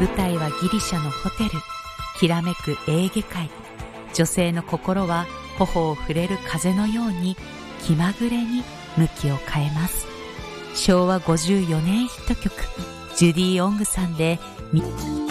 舞台はギリシャのホテル。きらめくエーゲ海。女性の心は頬を触れる風のように気まぐれに向きを変えます。昭和54年ヒット曲、ジュディ・オングさんで